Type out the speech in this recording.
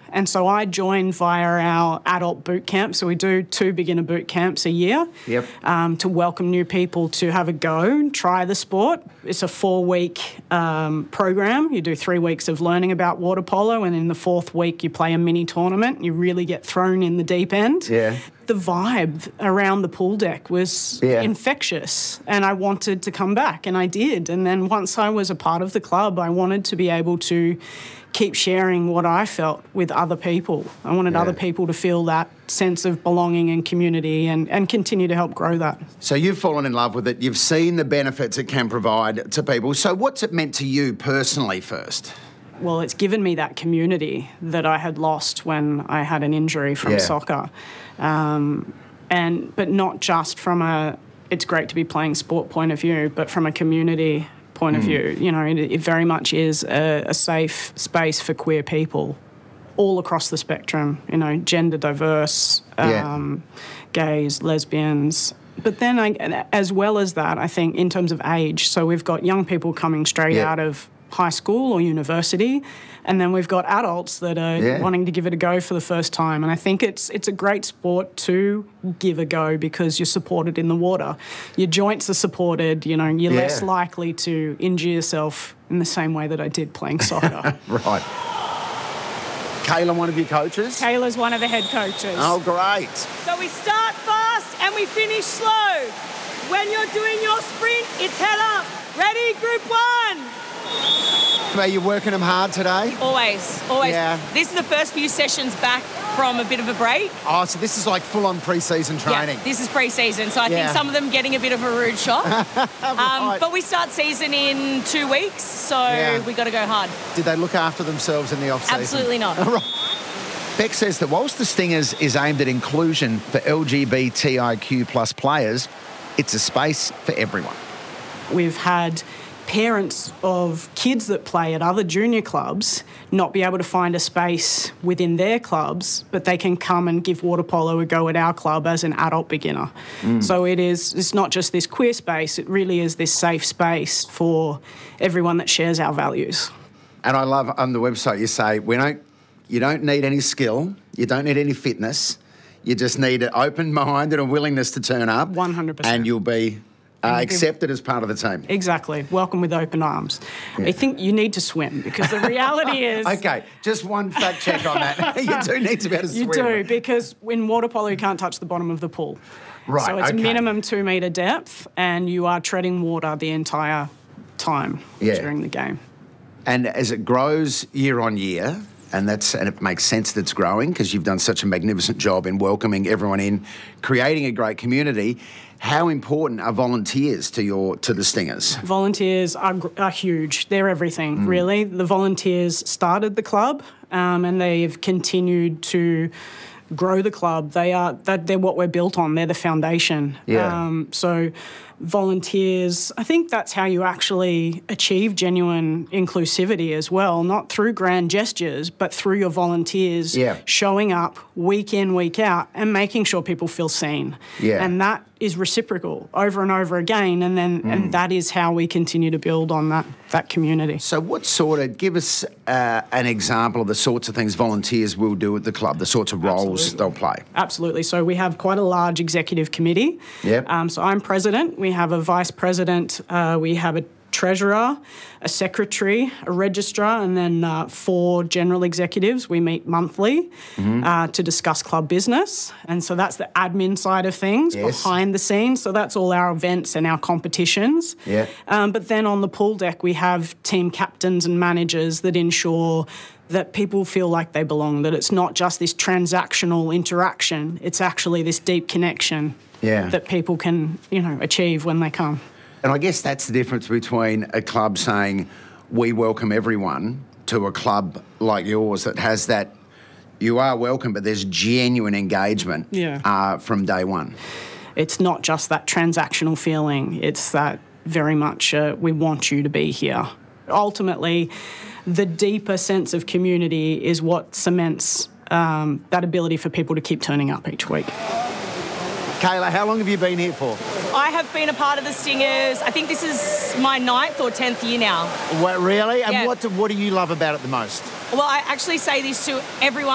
And so I joined via our adult boot camp. So we do 2 beginner boot camps a year to welcome new people to have a go, try the sport. It's a 4-week program. You do 3 weeks of learning about water polo, and in the 4th week you play a mini tournament. You really get thrown in the deep end. Yeah. The vibe around the pool deck was infectious, and I wanted to come back, and I did. And then once I was a part of the club, I wanted to be able to keep sharing what I felt with other people. I wanted other people to feel that sense of belonging and community and continue to help grow that. So you've fallen in love with it. You've seen the benefits it can provide to people. So what's it meant to you personally first? Well, it's given me that community that I had lost when I had an injury from soccer. But not just from it's great to be playing sport point of view, but from a community point of view. You know, it very much is a safe space for queer people all across the spectrum, you know, gender diverse, gays, lesbians. But then as well as that, I think in terms of age, so we've got young people coming straight out of high school or university, and then we've got adults that are wanting to give it a go for the first time. And I think it's a great sport to give a go because you're supported in the water. Your joints are supported, you know, you're less likely to injure yourself in the same way that I did playing soccer. Right. Kayla, one of your coaches? Kayla's one of the head coaches. Oh, great. So we start fast and we finish slow. When you're doing your sprint, it's head up. Ready, group 1. Are you working them hard today? Always. Yeah. This is the first few sessions back from a bit of a break. Oh, so this is like full-on pre-season training. Yeah, this is pre-season, so I think some of them getting a bit of a rude shock. But we start season in 2 weeks, so we got to go hard. Did they look after themselves in the off-season? Absolutely not. Right. Beck says that whilst the Stingers is aimed at inclusion for LGBTIQ plus players, it's a space for everyone. We've had parents of kids that play at other junior clubs not be able to find a space within their clubs, but they can come and give water polo a go at our club as an adult beginner. So it's not just this queer space, it really is this safe space for everyone that shares our values. And I love on the website you say, you don't need any skill, you don't need any fitness, you just need an open mind and a willingness to turn up. 100%. And you'll be accepted as part of the team. Exactly. Welcome with open arms. I think you need to swim because the reality is... Okay, just one fact check on that. You do need to be able to swim. You do, because in water polo you can't touch the bottom of the pool. Right, so it's minimum 2 metre depth and you are treading water the entire time during the game. And as it grows year on year, and it makes sense that it's growing because you've done such a magnificent job in welcoming everyone in, creating a great community. How important are volunteers to the Stingers? Volunteers are huge. They're everything, really. The volunteers started the club and they've continued to grow the club. They're what we're built on. They're the foundation. So volunteers, I think that's how you actually achieve genuine inclusivity as well, not through grand gestures, but through your volunteers showing up week in, week out and making sure people feel seen. And that is reciprocal over and over again, and then and that is how we continue to build on that community. So give us an example of the sorts of things volunteers will do at the club, the sorts of roles they'll play? Absolutely. So we have quite a large executive committee. So I'm president. We have a vice president. We have a treasurer, a secretary, a registrar, and then 4 general executives. We meet monthly to discuss club business. And so that's the admin side of things, behind the scenes. So that's all our events and our competitions. But then on the pool deck, we have team captains and managers that ensure that people feel like they belong, that it's not just this transactional interaction, it's actually this deep connection that people can, achieve when they come. And I guess that's the difference between a club saying, we welcome everyone, to a club like yours that has that, you are welcome, but there's genuine engagement from day one. It's not just that transactional feeling. It's that very much, we want you to be here. Ultimately, the deeper sense of community is what cements that ability for people to keep turning up each week. Kayla, how long have you been here for? I have been a part of the Stingers, I think this is my 9th or 10th year now. What, really? And what do you love about it the most? Well, I actually say this to everyone